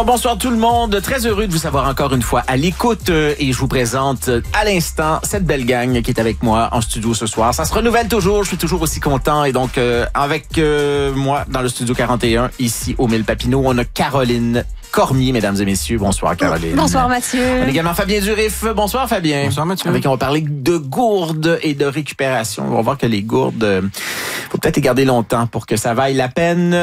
Alors, bonsoir tout le monde. Très heureux de vous savoir encore une fois à l'écoute et je vous présente à l'instant cette belle gang qui est avec moi en studio ce soir. Ça se renouvelle toujours. Je suis toujours aussi content et donc avec moi dans le studio 41 ici au Mille Papineau, on a Caroline Cormier, mesdames et messieurs. Bonsoir, Caroline. Bonsoir, Mathieu. On a également Fabien Durif. Bonsoir, Fabien. Bonsoir, Mathieu. Avec qui on va parler de gourdes et de récupération. On va voir que les gourdes, faut peut-être les garder longtemps pour que ça vaille la peine.